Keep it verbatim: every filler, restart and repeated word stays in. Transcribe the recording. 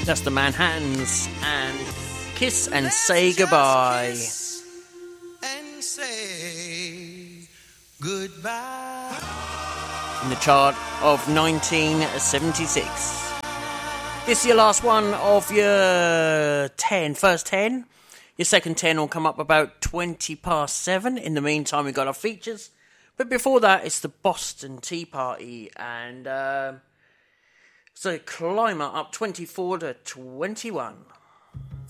That's the Manhattans and Kiss and Say Goodbye. And say goodbye. In the chart of nineteen seventy-six. This is your last one of your ten, first ten. Your second ten will come up about twenty past seven. In the meantime, we've got our features. But before that, it's the Boston Tea Party. And uh, so Climber up twenty-four to twenty-one.